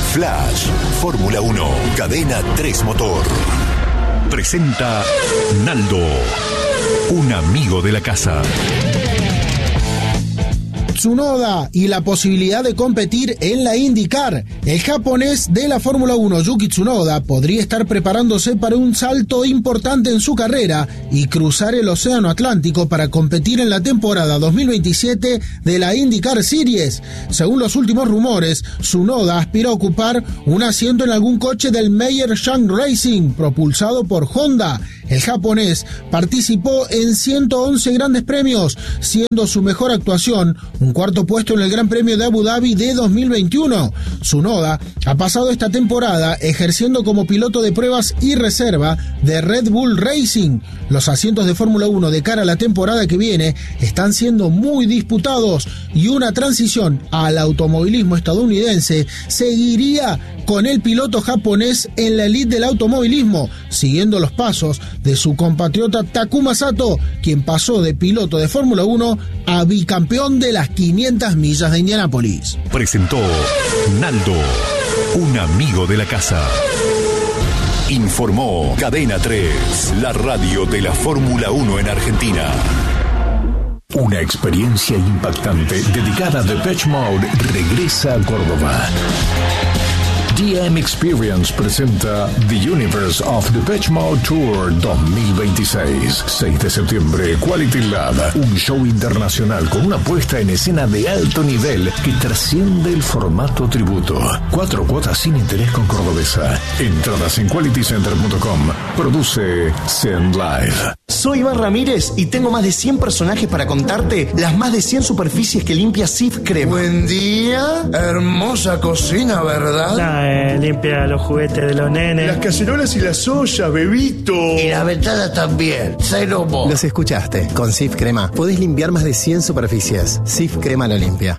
Flash, Fórmula 1, Cadena 3 Motor. Presenta Naldo, un amigo de la casa. Tsunoda y la posibilidad de competir en la IndyCar. El japonés de la Fórmula 1, Yuki Tsunoda, podría estar preparándose para un salto importante en su carrera y cruzar el Océano Atlántico para competir en la temporada 2027 de la IndyCar Series. Según los últimos rumores, Tsunoda aspira a ocupar un asiento en algún coche del Meyer Shank Racing, propulsado por Honda. El japonés participó en 111 grandes premios, siendo su mejor actuación un cuarto puesto en el Gran Premio de Abu Dhabi de 2021. Tsunoda ha pasado esta temporada ejerciendo como piloto de pruebas y reserva de Red Bull Racing. Los asientos de Fórmula 1 de cara a la temporada que viene están siendo muy disputados y una transición al automovilismo estadounidense seguiría con el piloto japonés en la elite del automovilismo, siguiendo los pasos de su compatriota Takuma Sato, quien pasó de piloto de Fórmula 1 a bicampeón de las 500 millas de Indianápolis. Presentó Naldo, un amigo de la casa. Informó Cadena 3, la radio de la Fórmula 1 en Argentina. Una experiencia impactante dedicada a Depeche Mode regresa a Córdoba. DM Experience presenta The Universe of Depeche Mode Tour 2026. 6 de septiembre, Quality Lab, un show internacional con una puesta en escena de alto nivel que trasciende el formato tributo. 4 cuotas sin interés con Cordobesa. Entradas en qualitycenter.com. Produce Send Live. Soy Iván Ramírez y tengo más de 100 personajes para contarte las más de 100 superficies que limpia Sif Crema. Buen día, hermosa cocina, ¿verdad? Limpia los juguetes de los nenes. Las cacerolas y las ollas, bebito. Y las ventanas también. Cero vos. Los escuchaste. Con Sif Crema podés limpiar más de 100 superficies. Sif Crema lo limpia.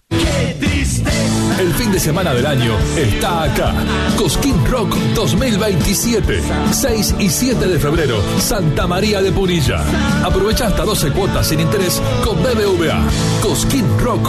El fin de semana del año está acá. Cosquín Rock 2027. 6 y 7 de febrero, Santa María de Punilla. Aprovecha hasta 12 cuotas sin interés con BBVA. Cosquín Rock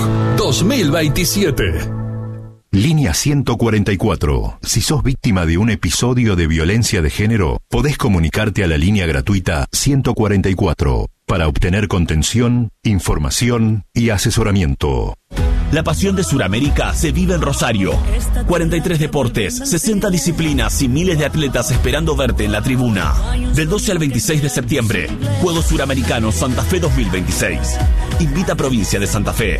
2027. Línea 144. Si sos víctima de un episodio de violencia de género, podés comunicarte a la línea gratuita 144 para obtener contención, información y asesoramiento. La pasión de Suramérica se vive en Rosario. 43 deportes, 60 disciplinas y miles de atletas esperando verte en la tribuna. Del 12 al 26 de septiembre, Juegos Suramericanos Santa Fe 2026. Invita a Provincia de Santa Fe.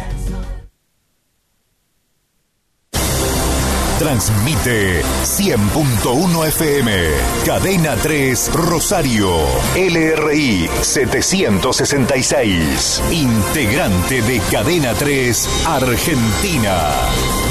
Transmite 100.1 FM, Cadena 3 Rosario, LRI 766, integrante de Cadena 3 Argentina.